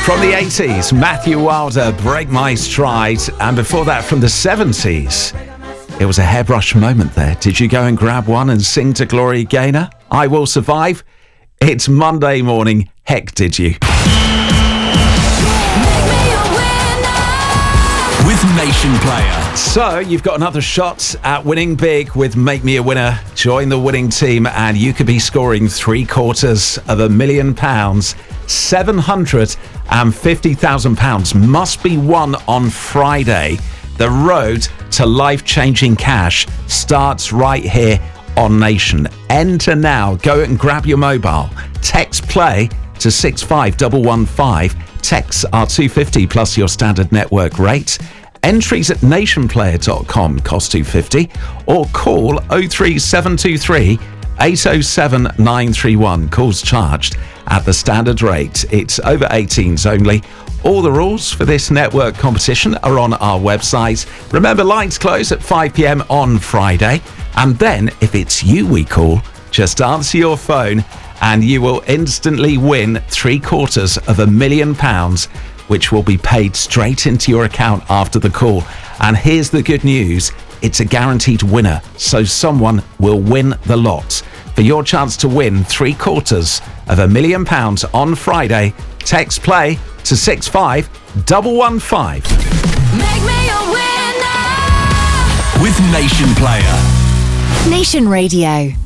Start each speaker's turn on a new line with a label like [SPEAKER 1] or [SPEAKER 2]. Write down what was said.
[SPEAKER 1] From the 80s, Matthew Wilder, Break My Stride. And before that, from the 70s, it was a hairbrush moment there. Did you go and grab one and sing to Gloria Gaynor? I Will Survive? It's Monday morning. Heck, did you?
[SPEAKER 2] With Nation Player.
[SPEAKER 1] So, you've got another shot at winning big with Make Me a Winner. Join the winning team and you could be scoring £750,000. £750,000 must be won on Friday. The road to life-changing cash starts right here on Nation. Enter now. Go and grab your mobile. Text play to 65115. Texts are $2.50 plus your standard network rate. Entries at nationplayer.com cost $2.50 or call 03723 807 931. Calls charged at the standard rate. It's over 18s only. All the rules for this network competition are on our website. Remember, lines close at 5 p.m. on Friday. And then, if it's you we call, just answer your phone and you will instantly win £750,000, which will be paid straight into your account after the call. And here's the good news. It's a guaranteed winner, so someone will win the lot. For your chance to win £750,000 on Friday, text play to 65115.
[SPEAKER 3] Make me a winner
[SPEAKER 2] with Nation Player.
[SPEAKER 3] Nation Radio.